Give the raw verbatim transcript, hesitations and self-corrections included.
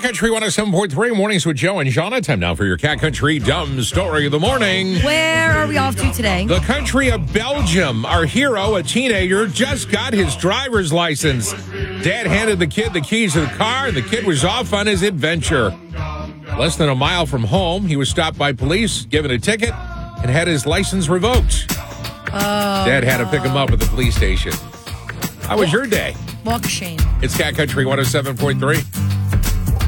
Country one oh seven point three, mornings with Joe and Shauna. Time now for your Cat Country Dumb Story of the Morning. Where are we off to today? The country of Belgium. Our hero, a teenager, just got his driver's license. Dad handed the kid the keys to the car, and the kid was off on his adventure. Less than a mile from home, he was stopped by police, given a ticket, and had his license revoked. Oh, Dad had to pick him up at the police station. How was your day? Walk of shame. It's Cat Country one oh seven point three.